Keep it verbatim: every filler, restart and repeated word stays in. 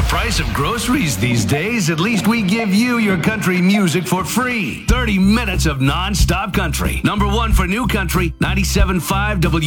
price of groceries these days, at least we give you your country music for free. thirty minutes of non-stop country. Number one for new country, ninety-seven point five W